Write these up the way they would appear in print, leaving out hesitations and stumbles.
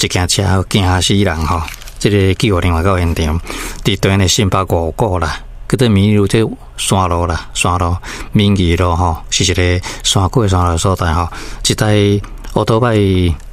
一件车惊死人吼！这个救护另外到现场，伫对的新北5股啦，佮到民路这山路啦，山路民义路吼，是一个山过山路所在吼，一台奥多拜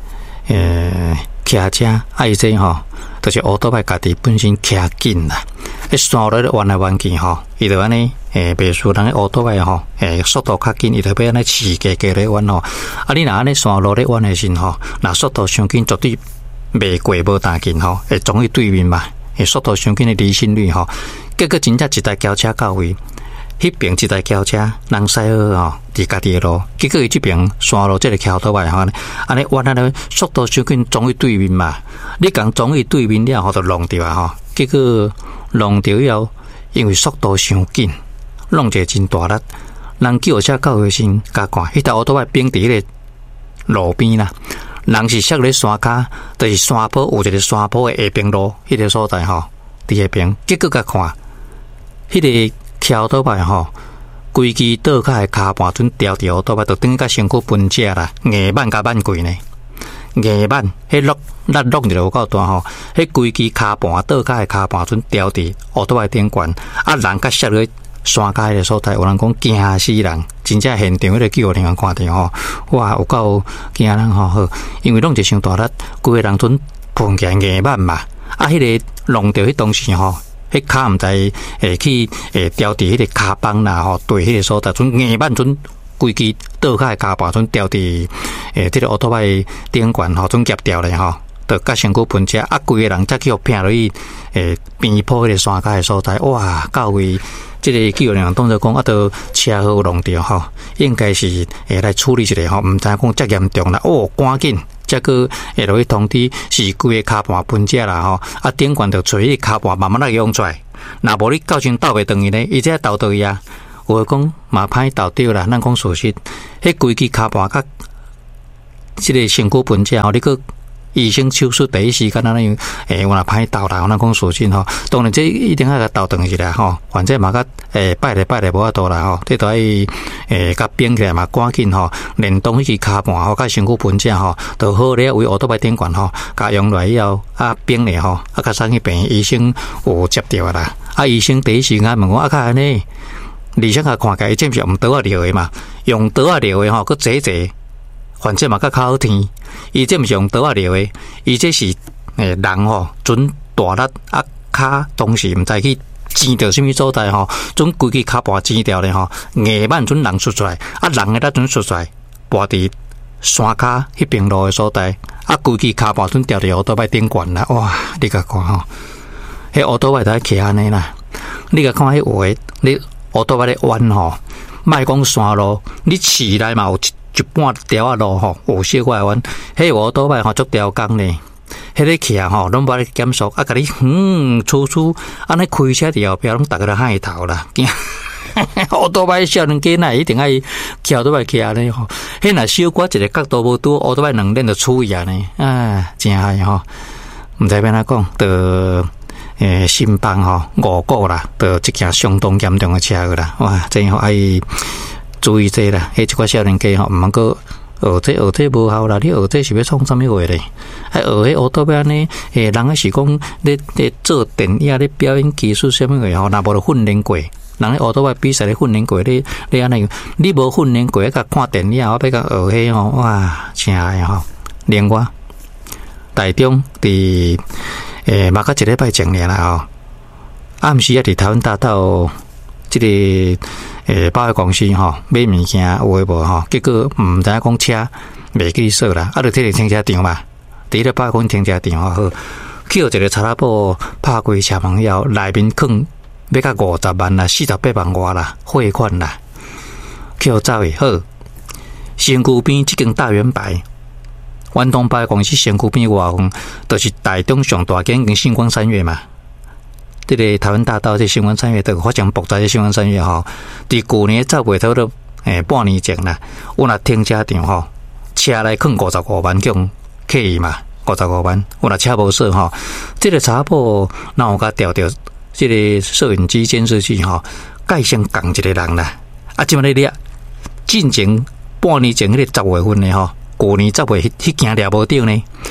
骑车，伊这吼，就是奥多拜家己本身骑紧啦，山路咧弯来弯去吼，伊就安尼袂输人奥多拜吼，速度较紧，伊就要安尼刺加咧弯吼，啊你若安尼山路咧弯的时吼，若速度伤紧，绝对袂过无大紧吼，会总去对面嘛，速度伤紧的离心率吼，结果真正一台轿车到位，迄边一台轿车人驶好吼，伫家己的路，结果伊这边山路这个桥头外吼，安尼弯安尼速度伤紧，总去对面嘛，你讲总去对面了吼，就弄着啊吼，结果弄着以后，因为速度伤紧，弄一个真大力，人救护车到的时甲看，迄台奥多拜冰伫迄个路边啦。人是摔咧山骹，就是山坡有一个山坡的下边路，迄个所在吼，伫下边。结果甲看，迄个桥倒摆吼，规支倒骹的骹盘准吊着倒摆，就等于甲身躯分解啦，硬板甲板贵呢，硬板迄落就有够大吼，迄规支骹盘倒骹的骹盘准吊伫奥倒摆顶悬，啊人甲摔咧山骹的所在，有人讲惊死人，真正现场迄个救护人员看到吼，哇，有够惊人吼！好，因为弄一伤大力，规个人准碰起来硬板嘛，啊，迄个弄着迄当时吼，迄骹毋知去吊伫迄个骹帮啦吼，对迄个所在准硬板准规支倒骹的骹把准吊伫这个奥托拜顶悬吼，准夹掉咧吼。就甲身躯分解，啊，规个人才去互拼落去边坡迄个山骹的所在，哇，到位。这个救护人员当作讲啊，都车祸弄着吼，应该是来处理一下吼，唔知讲遮严重啦，哦，赶紧，再个落去通知是规个骹盘分解啦吼，啊，顶悬就找迄骹盘慢慢来用出来，若无你到时倒袂断去呢，伊这倒倒去啊，有讲嘛歹倒掉啦，咱讲事实，迄规支骹盘甲这个身躯分解吼，你个。医生手术第一时间，咱样有若歹斗啦，咱讲属实吼。当然，这一定要甲斗断起来吼。反正嘛，甲拜咧无法度啦吼。这都爱甲编起来嘛，赶紧吼，连同迄支骹盘吼，甲身躯分解吼，都好咧为奥多拜顶悬吼，甲用来以后啊编咧吼，啊甲送去病院，医生有接到啦。啊，医生第一时间问我啊，甲安尼，医生甲看起来，这毋是用刀啊撩的嘛？用刀啊撩的吼，佮坐。反正嘛，较较好听，伊这毋是用刀啊撩的，伊这是人吼，准大力啊骹当时毋知去剪到什么所在吼，准规支骹盘剪掉咧吼，硬板准人出来，啊人个准出来，跋伫山骹迄边路的所在，啊规支骹盘准掉伫奥多拜顶悬啦，哇！你甲看吼，迄奥多拜在骑安尼啦，你甲看迄画，你奥多拜咧弯吼，莫讲山路，你市内嘛有一半条啊路吼，有小块弯，迄奥多拜吼足条工呢，迄个骑啊吼，拢无咧减速，啊，甲你处安尼开车伫后壁，拢逐个都嗨头啦，惊！奥多拜少年囡仔一定爱骑奥多拜骑安尼吼，迄若小可一个角度无拄，奥多拜两轮就处去安尼，啊，真嗨吼！毋知要哪讲，就新邦吼5股啦，就一件相当严重的车祸啦，哇，真好爱。注意这啦，迄一寡少年家吼，毋通个学这无效啦。你学这是要创啥物话咧？还学迄奥多拜呢？人个是讲咧做电影咧表演技术啥物话吼，若无就训练过，人咧奥多拜比赛咧训练过，你安尼，你无训练过，甲看电影，我要甲学迄吼，哇，真诶吼！另外，台中伫嘛甲一礼拜前年啦吼，暗时啊伫台湾大道即个。百货公司吼买物件有诶无吼，结果毋知影讲车袂记锁啦，啊，就摕个停车场嘛，伫咧百货公司停车场好，去有一个查拉布拍开车门以后，内面放要甲50万啦、48万外啦，汇款啦，去有走诶好，身躯边即间大圆牌，远东百货公司身躯边外方，就是台中上大间跟星光三月嘛。这个台湾大道这星光三月都发生爆炸的星光三月吼，伫去年10月头都半年前啦，有若停车场吼，车来放55万种客意嘛，55万，有若车无锁吼，这个查甫若有甲调到这个摄影机监视器吼，改先讲一个人啦，啊，即摆咧进前半年前迄个10月份的吼，去年10月迄件掠无着呢。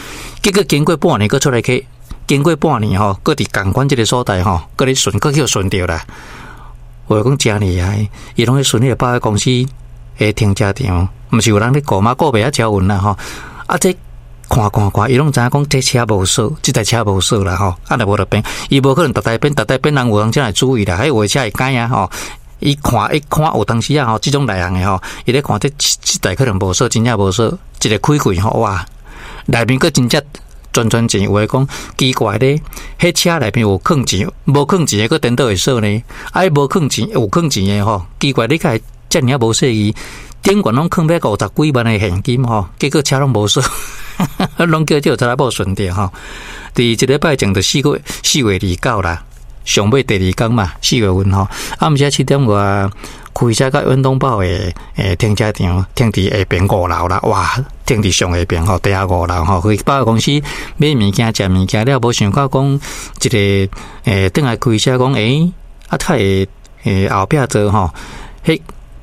结果经过半年，佮出来去，经过半年吼，佮伫共款即个所在吼，佮咧顺，佮叫顺着啦。我讲真厉害，伊拢去顺迄个百货公司诶停车场，毋是有人咧顾嘛，顾袂晓招运啦吼。啊，这看，伊拢知影讲这车无锁，这台车无锁啦吼。啊，若无就变，伊无可能逐台变人有人才来注意啦，迄话车会改啊吼。伊看有当时啊吼，即种内行诶吼，伊咧看这台可能无锁，真正无锁，一个开开吼哇，内面佫真正转钱，有诶讲奇怪咧，迄车内面有藏钱，无藏钱诶佫颠倒会锁呢？啊，无藏钱有藏钱诶吼，奇怪你甲遮尔无说伊，顶悬拢藏要50几万诶现金吼，结果车拢无锁，拢叫这查某顺着吼。第一礼拜前就4月29啦。上尾第2天嘛，4月份吼，暗时7点外开车到远东堡的停车场，停伫下边5楼啦，哇，停伫上下边吼，地下5楼吼，去百货公司买物件、食物件了，无想到讲一个转来开车讲啊，他后壁做吼，迄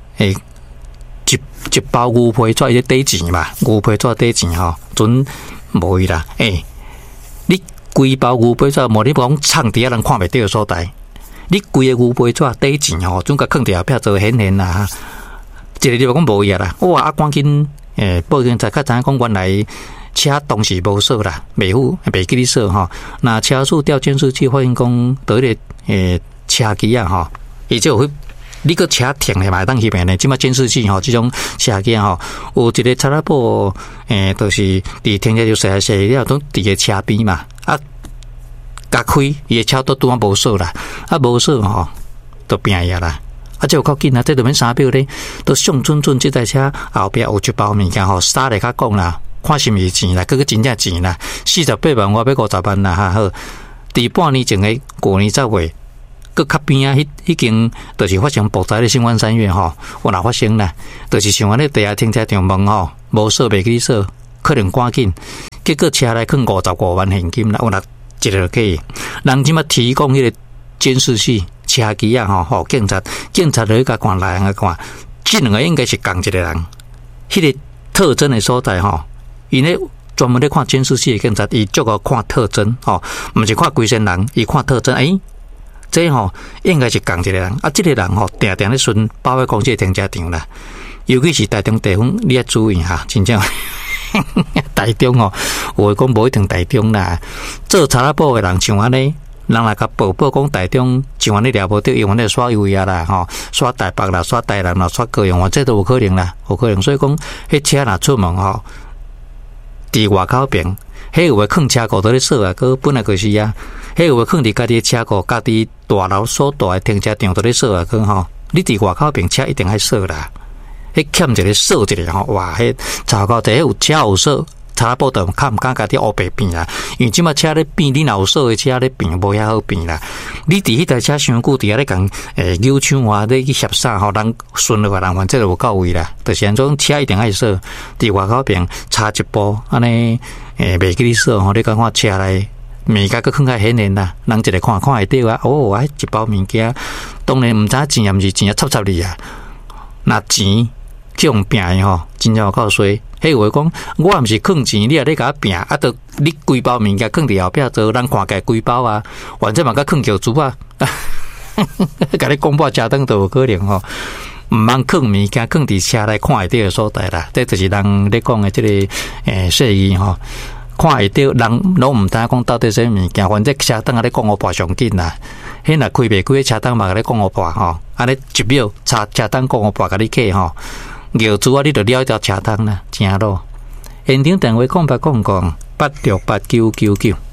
一包牛皮纸，伊咧抵钱嘛，牛皮纸抵钱吼，准无伊啦，你。规包牛皮纸，无你讲藏伫人看袂到所在。你规个牛皮纸底钱吼，总甲放伫后壁做显啦。一个地方讲无伊啦，哇！啊，赶紧报警才较知影讲原来车当时无锁啦，袂记咧锁吼。那车主调监视器发现讲，倒迄个车机啊吼，伊就有去。你个车停下嘛，当翕片呢？即马监视器吼，即种车机吼，有一个查拉布，就是伫停车场踅了，都伫个车边嘛，啊，甲开，伊个车都拄啊无锁啦，啊无锁吼，都变呀啦，啊，这有够紧啊，这都免3秒咧，都上准这台车后壁有一包物件吼，撒来较讲啦，看是毋是钱啦，个真正钱啦，48万我要50万啦，哈好，伫半年前诶过年10月。佮较边啊，迄间就是发生爆炸咧，新湾3月吼，有哪发生啦？就是像安尼地下停车场门吼，无锁袂记锁，可能赶紧，结果车内放55万现金啦，有哪一个可人即马提供迄个监视器车机啊吼，警察就去甲看来看，这两个应该是同一个人，迄个特征的所在吼，因咧专门咧看监视器的警察，伊足个看特征吼，毋是看规身人，伊看特征这吼应该是同一个人啊！这个人吼定定咧顺百货公司停车场啦，尤其是台中地方，你要注意哈，真正台中吼，有讲无一定台中啦，做查拉布的人像安尼，人来甲报讲台中像安尼了无得，因为咧耍优雅啦吼，耍台北啦，耍台南啦，耍高雄，这都有可能啦，有可能。所以讲，迄车若出门吼，伫外口边，迄有诶放车库都咧锁啊，佮本来就是啊。迄有放伫家己车库，家己大楼所大诶停车场都咧锁啊，讲吼，你伫外口边车一定爱锁啦。迄欠一个锁一个吼，哇！迄糟糕，这有车有锁，查拉布都较毋敢家己乌白变啦。因为即马车咧变，你若有锁诶车咧变，无遐好变啦。你伫迄台车伤久，伫遐咧讲扭枪啊，咧去协啥吼，人顺落来人反正就有够位啦。就是安种车一定爱锁，伫外口边插一部安尼袂记咧锁吼，你讲看车内。物件佫放较显然啦，人一个看会到啊！哦，一包物件，当然毋知钱也毋是钱啊，插你啊！那钱去用拼的吼，真正有够衰。迄话讲，我毋是藏钱，你也咧甲我拼，啊，都你规包物件藏伫后壁做，人看起来规包啊，反正嘛甲藏桥珠啊，甲你公布家当都有可能吼。毋通藏物件，藏伫车内看会到的所在啦，这就是人咧讲的即个说语吼。看会到人拢毋知讲到底啥物件，反正车灯啊咧讲5%上紧啦。迄若开袂开，车灯嘛咧讲5%吼，安尼1秒车灯讲5%甲你起吼，摇珠啊你就了一条车灯啦，正咯。现场电话0800868999。